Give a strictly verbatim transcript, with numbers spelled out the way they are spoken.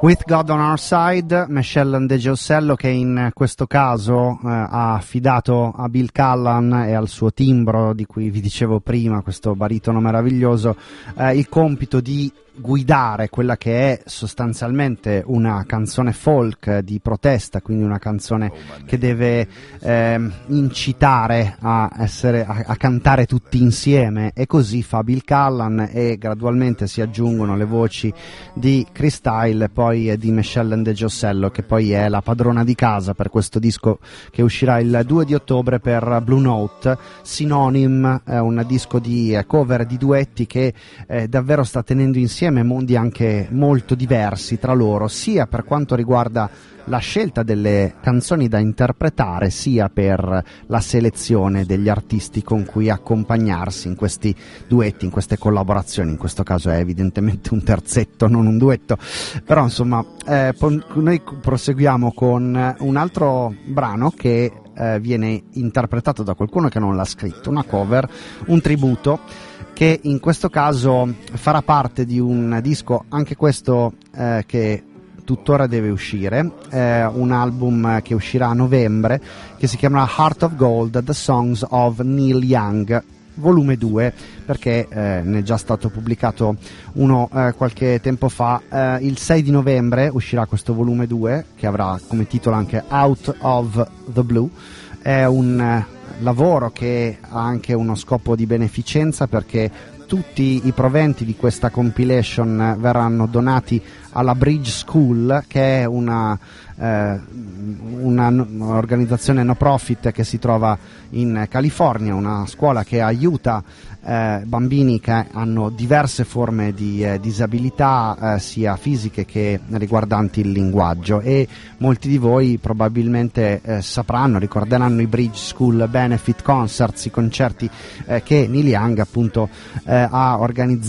With God on Our Side, Meshell Ndegeocello, che in questo caso eh, ha affidato a Bill Callan e al suo timbro, di cui vi dicevo prima, questo baritono meraviglioso, eh, il compito di guidare quella che è sostanzialmente una canzone folk di protesta, quindi una canzone che deve eh, incitare a essere a, a cantare tutti insieme, e così fa Bill Callan, e gradualmente si aggiungono le voci di Chris Tile e poi di Meshell Ndegeocello, che poi è la padrona di casa per questo disco che uscirà il due di ottobre per Blue Note. Synonym è un disco di eh, cover, di duetti, che eh, davvero sta tenendo insieme mondi anche molto diversi tra loro, sia per quanto riguarda la scelta delle canzoni da interpretare, sia per la selezione degli artisti con cui accompagnarsi in questi duetti, in queste collaborazioni. In questo caso è evidentemente un terzetto, non un duetto, però insomma eh, noi proseguiamo con un altro brano che eh, viene interpretato da qualcuno che non l'ha scritto, una cover, un tributo, che in questo caso farà parte di un disco, anche questo eh, che tuttora deve uscire, eh, un album che uscirà a novembre, che si chiamerà Heart of Gold, The Songs of Neil Young, volume due, perché eh, ne è già stato pubblicato uno eh, qualche tempo fa. Eh, il sei di novembre uscirà questo volume due, che avrà come titolo anche Out of the Blue. È un eh, lavoro che ha anche uno scopo di beneficenza, perché tutti i proventi di questa compilation verranno donati alla Bridge School, che è una, eh, una, un'organizzazione no profit che si trova in California, una scuola che aiuta eh, bambini che hanno diverse forme di eh, disabilità, eh, sia fisiche che riguardanti il linguaggio, e molti di voi probabilmente eh, sapranno, ricorderanno i Bridge School Benefit Concerts, i concerti eh, che Neil Young appunto eh, ha organizzato